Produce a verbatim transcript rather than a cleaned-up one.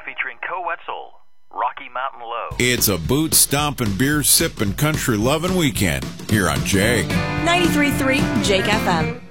featuring Co Wetzel, Rocky Mountain Low. It's a boot stomping, beer sipping, country loving weekend here on Jake. ninety-three point three Jake F M.